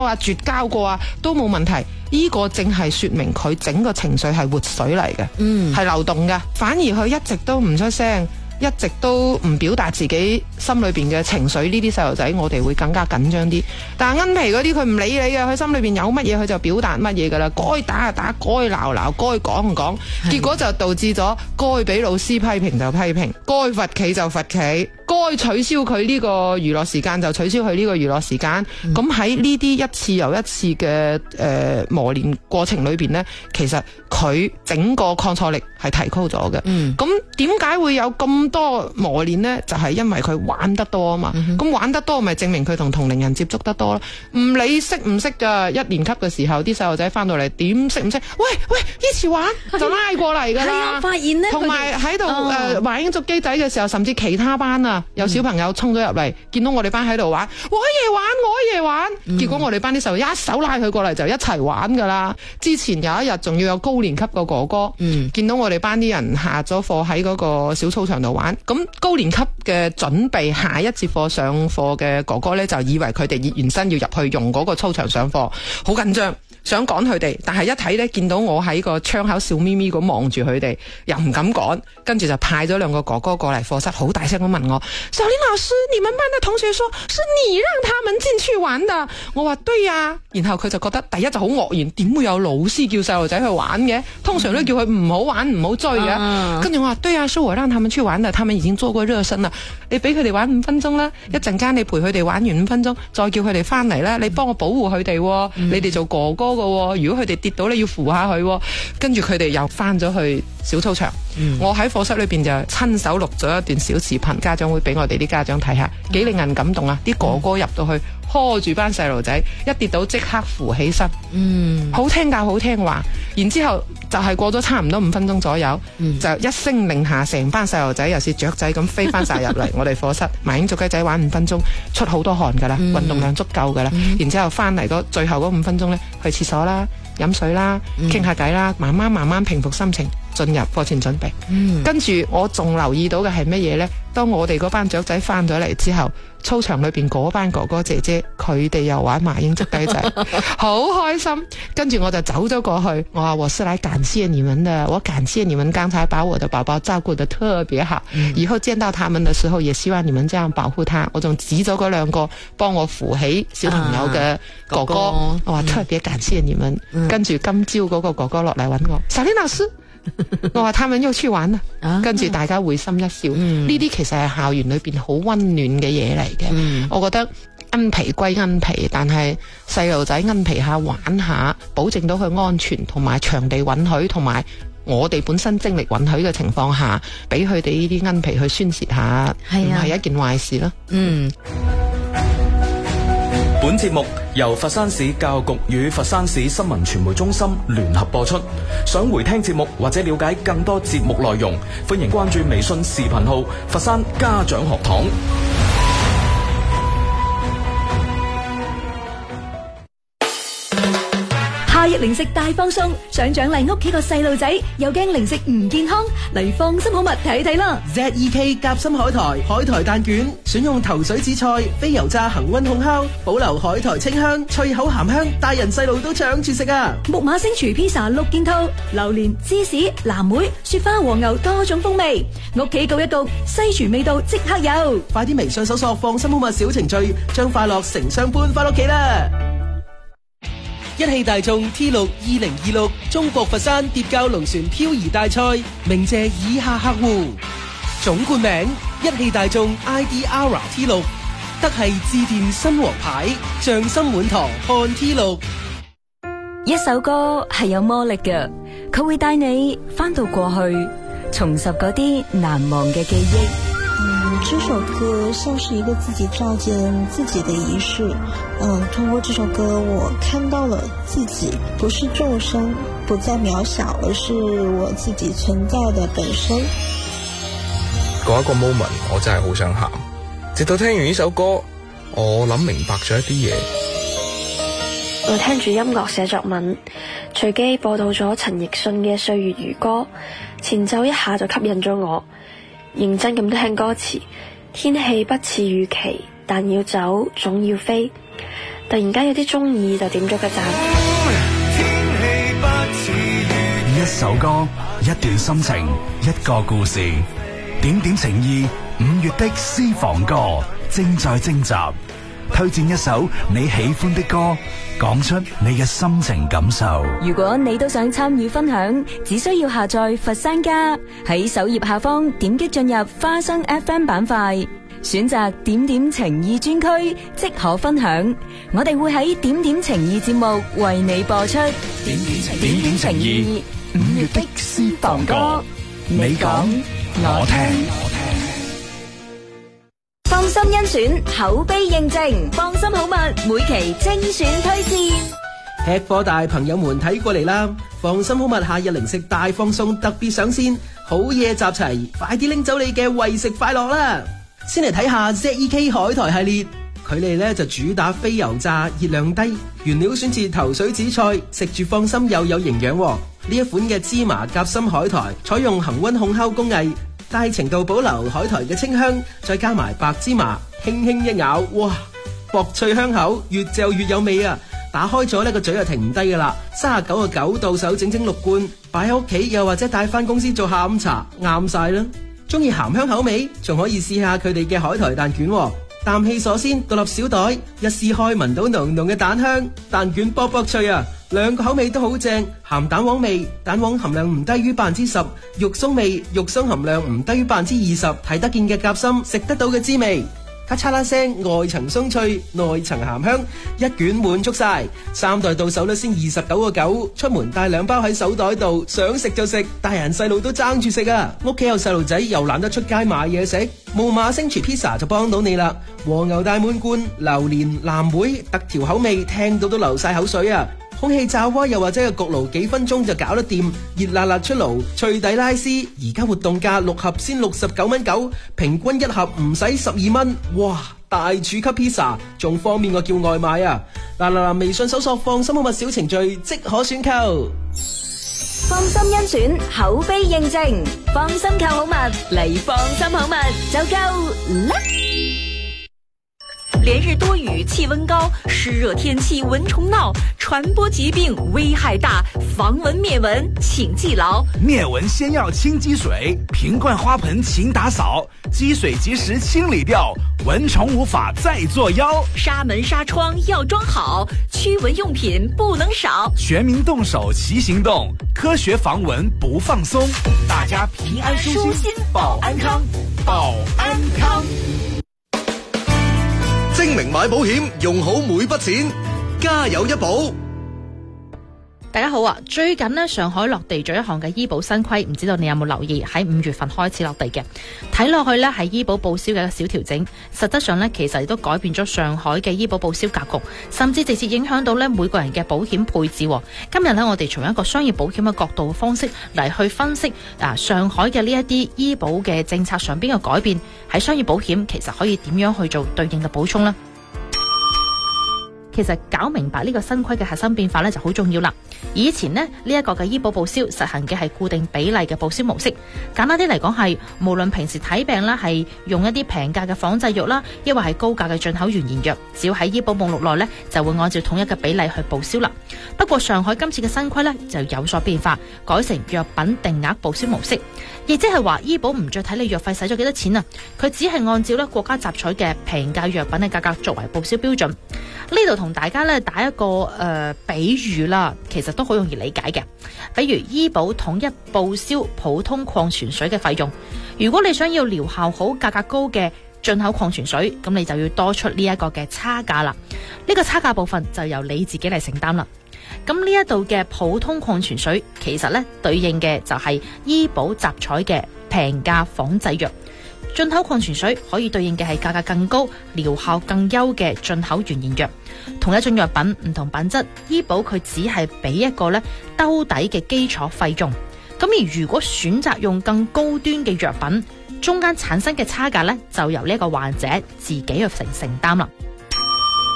啊、絕交過啊，都冇問題。呢個正係說明佢整個情緒係活水嚟嘅，係流動嘅。反而佢一直都唔出聲，一直都唔表達自己心裏邊嘅情緒，呢啲細路仔我哋會更加緊張啲。但係奀皮嗰啲佢唔理你嘅，佢心裏邊有乜嘢佢就表達乜嘢噶啦，該打就打，該鬧鬧，該講就講，結果就導致咗該俾老師批評就批評，該罰企就罰企，該取消佢呢個娛樂時間就取消佢呢個娛樂時間。咁喺呢啲一次又一次嘅磨練過程裏邊呢，其實佢整個抗挫力係提高咗嘅。咁點解會有咁多磨練呢？就係因為佢玩得多啊嘛。咁玩得多咪證明佢同同齡人接觸得多咯。唔理識唔識噶，一年級嘅時候啲細路仔翻到嚟點識唔識？喂，一齊玩就拉過嚟噶啦。 發現呢， 同埋喺度玩捉機仔嘅時候，甚至其他班啊，有小朋友衝咗入嚟，見到我哋班喺度玩，我一夜玩，結果我哋班啲細路一手拉佢過嚟就一齊玩噶啦。之前有一日仲要有高年級個哥哥，見到我哋班啲人下咗課喺嗰個小操場度玩，咁高年級嘅準備下一節課上課嘅哥哥呢，就以為佢哋熱完身要入去用嗰個操場上課，好緊張，想趕佢哋，但係一睇呢，見到我喺個窗口笑咪咪咁望住佢哋，又唔敢趕，跟住就派咗兩個哥哥過嚟課室，好大聲咁問我：小林老師，你們班嘅同學說是你讓他們進去玩的？我話對呀，然後佢就覺得第一就好愕然，點會有老師叫細路仔去玩嘅？通常都叫佢唔好玩唔好追嘅。跟住我話對呀，是我讓他們去玩的，他們已經做過熱身啦，你俾佢哋玩5分鐘啦，一陣間你陪佢哋玩完5分鐘，再叫佢哋翻嚟啦，你幫我保護佢哋，你哋做哥哥嘅，如果佢哋跌倒你要扶下佢。跟住佢哋又翻咗去小操場。我喺課室裏邊就親手錄咗一段小視頻，家長會俾我哋啲家長睇下，幾令人感動啊！啲哥哥入到去拖住班細路仔，一跌倒即刻扶起身，好聽教好聽話。然之後就係過咗差唔多5分鐘左右，就一聲令下，成班細路仔又似雀仔咁飛翻晒入嚟我哋課室，麻鷹捉雞仔玩5分鐘，出好多汗噶啦，運動量足夠噶啦。然之後翻嚟嗰最後嗰5分鐘呢，去廁所啦，飲水啦，傾下偈啦，慢慢平復心情，進入課前準備。跟住我仲留意到嘅係乜嘢呢？當我哋嗰班雀仔翻咗嚟之後，操場裏邊嗰班哥哥姐姐佢哋又玩麻鷹捉雞仔，好開心。跟住我就走咗過去，我話我是來感謝你們的，我感謝你們剛才把我的寶寶照顧得特別好，以後見到他們的時候也希望你們這樣保護他。我仲指咗嗰兩個幫我扶起小朋友嘅哥哥，我話特別感謝你們。跟住今朝嗰個哥哥落嚟揾我，小林老師，我話他們又去玩啦，跟住大家會心一笑。呢啲其實係校園裏邊好溫暖嘅嘢嚟嘅。我覺得奀皮歸奀皮，但係細路仔奀皮下玩下，保證到佢安全，同埋場地允許，同埋我哋本身精力允許嘅情況下，俾佢哋呢啲奀皮去宣泄下，唔係一件壞事咯。 本節目由佛山市教育局與佛山市新聞傳媒中心聯合播出。想回聽節目或者了解更多節目內容，歡迎關注微信視頻號佛山家長學堂。 夏日零食大放送，想獎勵屋企個細路仔，又驚零食唔健康，嚟放心好物睇睇啦。 ZEK 夾心海苔蛋卷，選用頭水紫菜、非油炸恒溫烘烤，保留海苔清香、脆口鹹香，大人細路都搶住食啊！ 木馬星廚披薩6件套，榴蓮、芝士、藍莓、雪花、和牛多種風味，屋企焗一焗，西廚味道即刻有。 快啲微信搜索放心好物小程序，將快樂成雙搬翻屋企啦！一汽大眾 T6 2026中國佛山蝶教龍船漂移大賽，鳴謝以下客戶：總冠名一汽大眾 IDR T6， 德系致電新王牌，匠心滿堂看 T6。 一首歌係有魔力嘅，佢會帶你翻到過去，重拾嗰啲難忘嘅記憶。 這首歌像是一個自己照見自己的儀式。通過這首歌我看到了自己不是眾生，不再渺小，而是我自己存在的本身。 嗰一個 moment 我真係好想喊，直到聽完呢首歌我諗明白咗一啲嘢。 我聽住音樂寫作文，隨機播到咗陳奕迅嘅《歲月如歌》，前奏一下就吸引咗我，認真咁聽歌詞。天氣不似預期，但要走總要飛。 突然間有啲中意就點咗個讚。 一首歌，一段心情，一個故事。點點情意，5月的私房歌正在徵集，推薦一首你喜歡的歌，講出你嘅心情感受。 如果你都想參與分享，只需要下載佛山家，喺首頁下方點擊進入花生 FM 板塊，選擇點點情意專區，即可分享。我哋會喺點點情意節目為你播出。點點情意，5月的私房歌，你講我聽。放心甄選，口碑認證，放心好物，每期精選推薦。 吃貨大朋友們睇過嚟啦！放心好物夏日零食大放送特別上線，好嘢集齊，快啲拎走你嘅為食快樂啦！先嚟睇下 ZEK 海苔系列，佢哋咧就主打非油炸，熱量低，原料選自頭水紫菜，食住放心又有營養。呢一款嘅芝麻夾心海苔採用恒溫烘烤工藝，大程度保留海苔嘅清香，再加埋白芝麻，輕輕一咬，哇，薄脆香口，越嚼越有味啊！打開咗呢個嘴就停唔低噶啦，39.9到手整6罐，擺喺屋企又或者帶翻公司做下午茶，啱晒啦！中意鹹香口味，仲可以試下佢哋嘅海苔蛋卷，氮氣鎖鮮，獨立小袋，一撕開聞到濃濃嘅蛋香，蛋卷卜卜脆啊！兩個口味都好正，鹹蛋黃味，蛋黃含量唔低於10%，肉鬆味，肉鬆含量唔低於20%，睇得見嘅夾心，食得到嘅滋味。咔嚓啦聲，外層鬆脆，內層鹹香，一卷滿足晒，3袋到手率先29.9，出門帶2包喺手袋度，想食就食，大人細路都爭住食啊！屋企有細路仔又懶得出街買嘢食，木馬星廚 pizza 就幫到你啦！和牛大滿貫、榴蓮、藍莓、特調口味，聽到都流晒口水啊！空氣炸鍋又或者個焗爐幾分鐘就搞得掂，熱辣辣出爐，脆底拉絲。而家活動價6盒先69.9蚊，平均1盒唔使12蚊。哇！大廚級 pizza 仲方便過叫外賣啊！嗱，微信搜索放心好物小程序即可選購。 放心甄選，口碑認證，放心購好物嚟放心好物就夠啦！ 連日多雨，氣溫高，濕熱天氣蚊蟲鬧，傳播疾病危害大，防蚊滅蚊請記牢。 滅蚊先要清積水，瓶罐花盆勤打掃，積水及時清理掉，蚊蟲無法再作妖。 紗門紗窗要裝好，驅蚊用品不能少。 全民動手齊行動，科學防蚊不放鬆，大家平安舒心，保安康，保安康。 精明買保險，用好每筆錢，家有一保。 大家好啊！最近呢，上海落地咗一項嘅醫保新規，唔知道你有冇留意？喺5月份開始落地嘅，睇落去呢係醫保報銷嘅一個小調整，實質上呢，其實亦都改變咗上海嘅醫保報銷格局，甚至直接影響到呢每個人嘅保險配置。今日呢，我哋從一個商業保險嘅角度嘅方式嚟去分析上海嘅呢一啲醫保嘅政策上邊嘅改變，喺商業保險其實可以點樣去做對應嘅補充呢？其實搞明白呢個新規嘅核心變化呢就好重要啦。以前呢一個嘅醫保報銷實行嘅係固定比例嘅報銷模式，簡單啲嚟講係無論平時睇病啦係用一啲平價嘅仿製藥啦，抑或係高價嘅進口原研藥，只要喺醫保目錄內呢就會按照統一嘅比例去報銷啦。不過上海今次嘅新規呢就有所變化，改成藥品定額報銷模式，亦即係話醫保唔再睇你藥費使咗幾多錢啊，佢只係按照國家集採嘅平價藥品嘅價格作為報銷標準。呢度同大家打一個比喻啦，其實都好容易理解嘅。比如醫保統一報銷普通礦泉水嘅費用，如果你想要療效好、價格高嘅進口礦泉水，咁你就要多出呢一個嘅差價啦。呢個差價部分就由你自己嚟承擔啦。咁呢一度嘅普通礦泉水，其實呢對應嘅就係醫保集採嘅平價仿製藥。進口礦泉水可以對應嘅係價格更高、療效更優嘅進口原研藥。同一種藥品唔同品質，醫保佢只係俾一個兜底嘅基礎費用。咁而如果選擇用更高端嘅藥品，中間產生嘅差價就由呢個患者自己去承擔啦。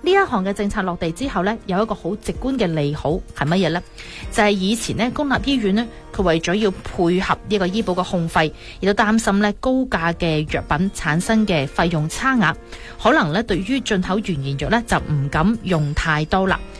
呢一項嘅政策落地之後呢，有一個好直觀嘅利好係乜嘢呢？就係以前呢，公立醫院呢，佢為咗要配合呢個醫保嘅控費，亦都擔心呢高價嘅藥品產生嘅費用差額，可能呢對於進口原研藥呢就唔敢用太多啦。